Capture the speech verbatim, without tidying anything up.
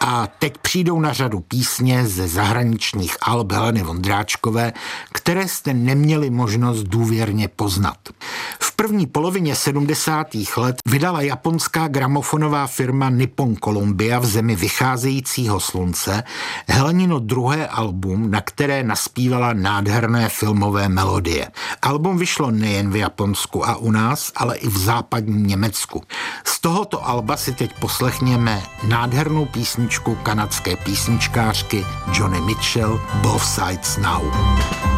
A teď přijdou na řadu písně ze zahraničních alb Heleny Vondráčkové, které jste neměli možnost důvěrně poznat. V první polovině sedmdesátých let vydala japonská gramofonová firma Nippon Columbia v zemi vycházejícího slunce Helenino druhé album, na které naspívala nádherné filmové melodie. Album vyšlo nejen v Japonsku a u nás, ale i v západním Německu. Z tohoto alba si teď poslechněme nádhernou písničku kanadské písničkářky Joni Mitchell Both Sides Now.